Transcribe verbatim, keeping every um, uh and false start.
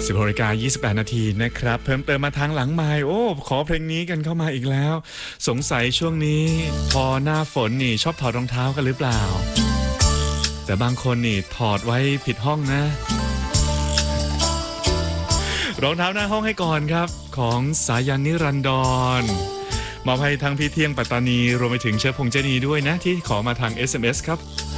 สิบหกนาฬิกายี่สิบแปดนาทีนะครับเพิ่มเติมมาทางหลังไมค์โอ้ขอเพลงนี้กันเข้ามาอีกแล้วสงสัยช่วงนี้พอหน้าฝนนี่ชอบถอดรองเท้ากันหรือเปล่าแต่บางคนนี่ถอดไว้ผิดห้องนะรองเท้าหน้าห้องให้ก่อนครับของสายันนิรันดรมอบให้ทั้งพี่เที่ยงปัตตานีรวมไปถึงเชื้อพงษ์เจนีด้วยนะที่ขอมาทาง เอส เอ็ม เอส ครับ